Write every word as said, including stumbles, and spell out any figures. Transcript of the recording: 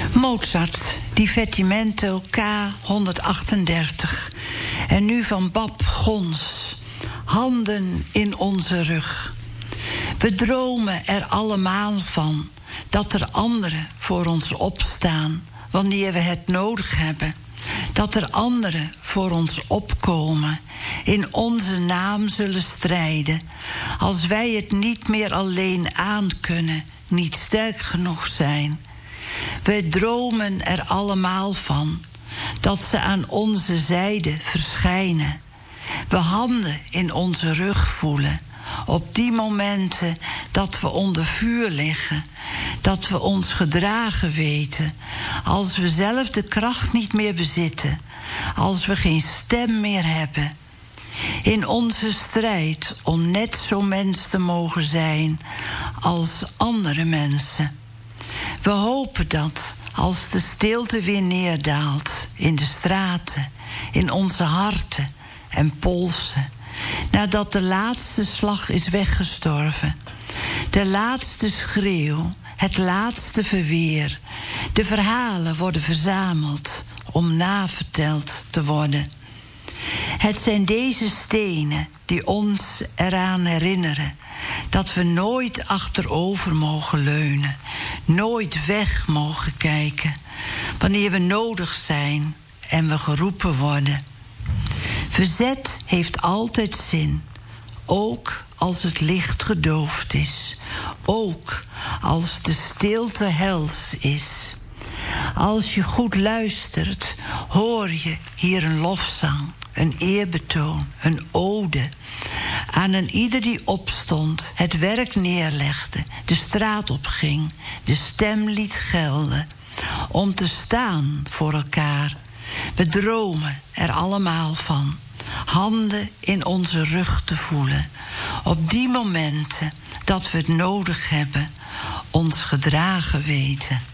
Mozart, Divertimento K honderdachtendertig. En nu van Bab Gons, handen in onze rug. We dromen er allemaal van dat er anderen voor ons opstaan wanneer we het nodig hebben. Dat er anderen voor ons opkomen, in onze naam zullen strijden. Als wij het niet meer alleen aankunnen, niet sterk genoeg zijn. We dromen er allemaal van dat ze aan onze zijde verschijnen. We handen in onze rug voelen. Op die momenten dat we onder vuur liggen. Dat we ons gedragen weten. Als we zelf de kracht niet meer bezitten. Als we geen stem meer hebben. In onze strijd om net zo mens te mogen zijn als andere mensen. We hopen dat als de stilte weer neerdaalt in de straten, in onze harten en polsen, nadat de laatste slag is weggestorven, de laatste schreeuw, het laatste verweer, de verhalen worden verzameld om naverteld te worden. Het zijn deze stenen die ons eraan herinneren dat we nooit achterover mogen leunen, nooit weg mogen kijken, wanneer we nodig zijn en we geroepen worden. Verzet heeft altijd zin, ook als het licht gedoofd is, ook als de stilte hels is. Als je goed luistert, hoor je hier een lofzang, een eerbetoon, een ode aan een ieder die opstond, het werk neerlegde, de straat opging, de stem liet gelden, om te staan voor elkaar. We dromen er allemaal van, handen in onze rug te voelen, op die momenten dat we het nodig hebben, ons gedragen weten.